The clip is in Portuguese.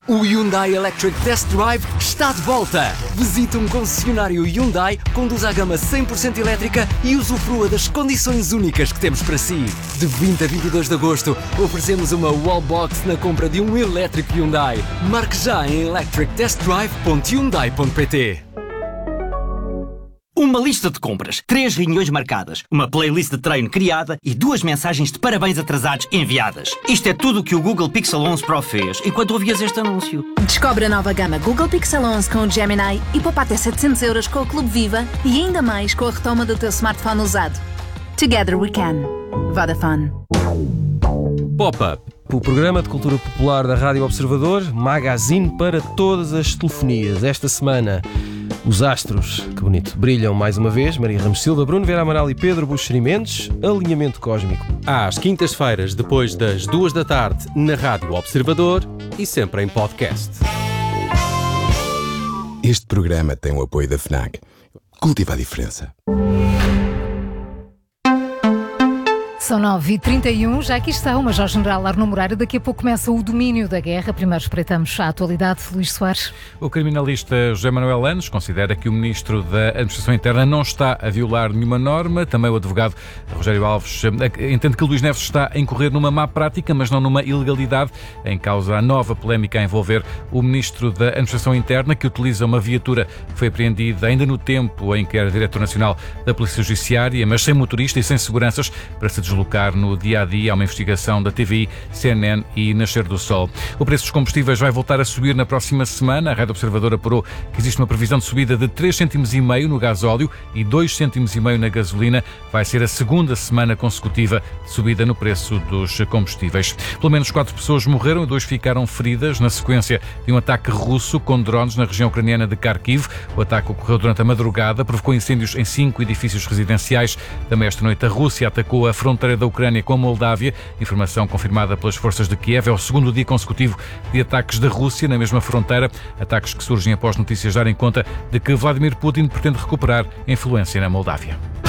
O Hyundai Electric Test Drive está de volta! Visite um concessionário Hyundai, conduza a gama 100% elétrica e usufrua das condições únicas que temos para si. De 20 a 22 de agosto, oferecemos uma wallbox na compra de um elétrico Hyundai. Marque já em electrictestdrive.hyundai.pt. Uma lista de compras, 3 reuniões marcadas, uma playlist de treino criada e 2 mensagens de parabéns atrasados enviadas. Isto é tudo o que o Google Pixel 11 Pro fez enquanto ouvias este anúncio. Descobre a nova gama Google Pixel 11 com o Gemini e poupa até 700 € com o Clube Viva e ainda mais com a retoma do teu smartphone usado. Together we can. Vodafone. Pop-Up, o programa de cultura popular da Rádio Observador, magazine para todas as telefonias. Esta semana, os astros, que bonito, brilham mais uma vez. Maria Ramos Silva, Bruno Vera Amaral e Pedro Buxeri Mendes. Alinhamento cósmico. Às quintas-feiras, depois das 2 da tarde, na Rádio Observador e sempre em podcast. Este programa tem o apoio da FNAC. Cultiva a diferença. São 9h31, já aqui está o Major-General Arno Moreira. Daqui a pouco começa o domínio da guerra. Primeiro espreitamos a atualidade. Luís Soares. O criminalista José Manuel Anos considera que o Ministro da Administração Interna não está a violar nenhuma norma. Também o advogado Rogério Alves entende que Luís Neves está a incorrer numa má prática, mas não numa ilegalidade. Em causa a nova polémica a envolver o Ministro da Administração Interna, que utiliza uma viatura que foi apreendida ainda no tempo em que era Diretor Nacional da Polícia Judiciária, mas sem motorista e sem seguranças, para se deslocar no dia-a-dia. Há uma investigação da TVI, CNN e Nascer do Sol. O preço dos combustíveis vai voltar a subir na próxima semana. A Rádio Observador apurou que existe uma previsão de subida de 3,5 cêntimos no gasóleo e 2,5 cêntimos na gasolina. Vai ser a segunda semana consecutiva de subida no preço dos combustíveis. Pelo menos 4 pessoas morreram e 2 ficaram feridas na sequência de um ataque russo com drones na região ucraniana de Kharkiv. O ataque ocorreu durante a madrugada, provocou incêndios em 5 edifícios residenciais. Também esta noite a Rússia atacou a fronteira da Ucrânia com a Moldávia. Informação confirmada pelas forças de Kiev. É o segundo dia consecutivo de ataques da Rússia na mesma fronteira. Ataques que surgem após notícias darem conta de que Vladimir Putin pretende recuperar a influência na Moldávia.